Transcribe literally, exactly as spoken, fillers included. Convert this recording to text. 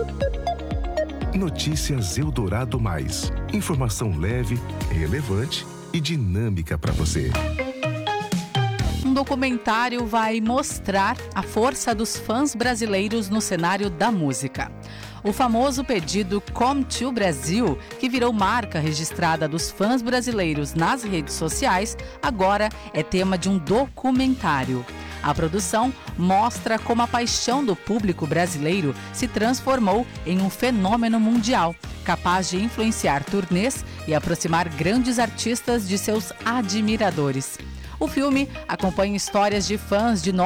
Notícias Eldorado Mais. Informação leve, relevante e dinâmica para você. Um documentário vai mostrar a força dos fãs brasileiros no cenário da música. O famoso pedido Come to Brasil, que virou marca registrada dos fãs brasileiros nas redes sociais, agora é tema de um documentário. A produção mostra como a paixão do público brasileiro se transformou em um fenômeno mundial, capaz de influenciar turnês e aproximar grandes artistas de seus admiradores. O filme acompanha histórias de fãs de